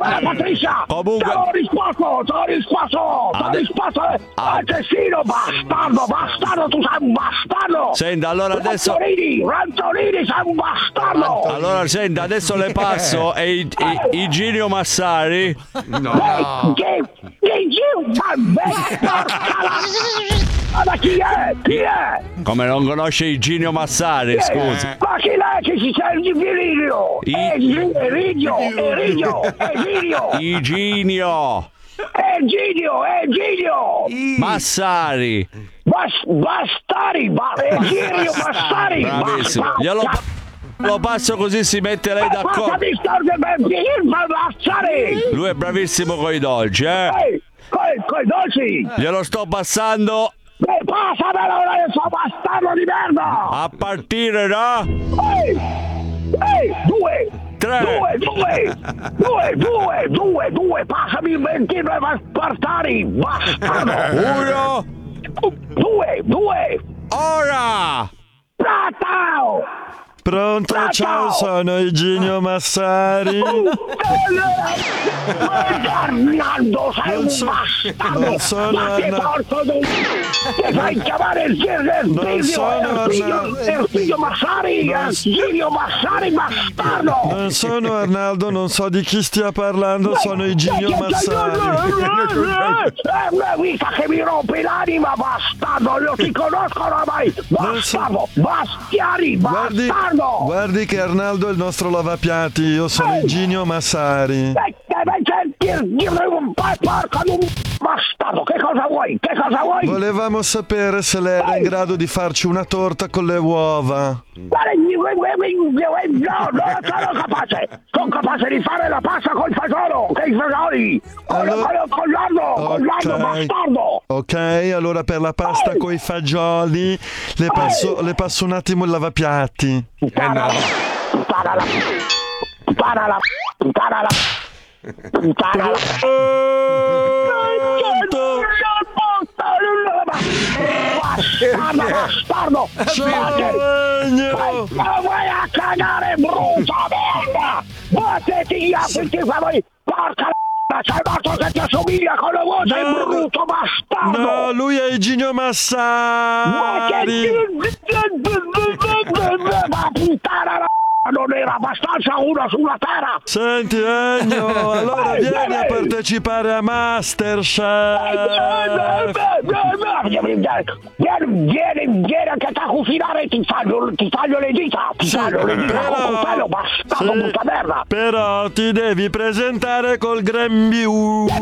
bella Patricia! Comunque... Te l'ho risposto! Assassino, bastardo, tu sei un bastardo! Senta, allora adesso... Ranzolini, sei un bastardo! Allora, senta, adesso le passo Iginio Massari. No! Che ma chi è? Come non conosce Iginio Massari, scusi? Ma chi è che si serve di Virilio? Iginio! Egidio! Massari! Egidio Massari! Bravissimo! Lo passo così si mette lei d'accordo. Lui è bravissimo coi dolci, Coi dolci! Glielo sto passando. Passamelo adesso, bastardo di merda! A partire da... Due! 3 Due! Passami il 29 spartani, bastardo! 1 Due! Ora! Pronto, ciao, sono Iginio Massari. Arnaldo, sei un bastardo! Non sono Arnaldo. Ti fai chiamare il figlio Massari! Iginio Massari, bastardo! Non sono Arnaldo, non so di chi stia parlando, sono Iginio Massari. Vita che mi rompi l'anima, bastardo! Non ti conosco oramai! Bastardo! Bastiani, bastardo! Guardi che Arnaldo è il nostro lavapiatti, io sono Iginio Massari. Porca di un bastardo, che cosa vuoi? Volevamo sapere se lei era in grado di farci una torta con le uova. No, sono capace! Sono capace di fare la pasta col fagiolo, con i fagioli! Con l'ardo, bastardo! Ok, allora per la pasta coi fagioli le passo un attimo il lavapiatti. Sparala! Bastardo! Vai a cagare, brutta merda! Battiti via, perché fai porca sei morto che ti assomiglia con la voce, brutto bastardo! No, lui è Iginio Massari! Ma puttana la non era abbastanza uno sulla terra! Senti Ennio, allora vieni a partecipare a Masterchef! Vieni anche a cucinare, ti taglio le dita! Coltello, bastardo, brutta merda! Però ti devi presentare col grembiule!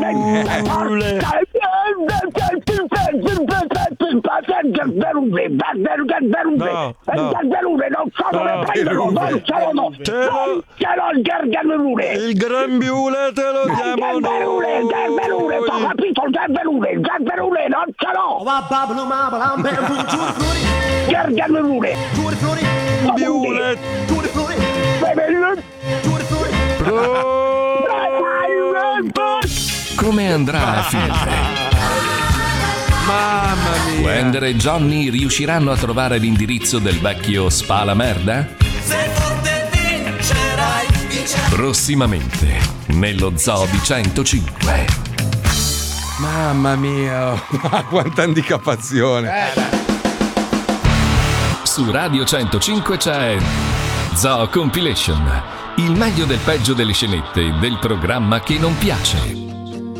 Il grembiule te lo diamo noi! Ho capito, il gerberule non ce l'ho! Gerberule! Come andrà a finire? Mamma mia! Wender e Johnny riusciranno a trovare l'indirizzo del vecchio Spalamerda? Se forte vincerai. Prossimamente nello Zoo di 105. Mamma mia, quanta handicapazione! Su Radio 105 c'è Zoo Compilation, il meglio del peggio delle scenette del programma che non piace.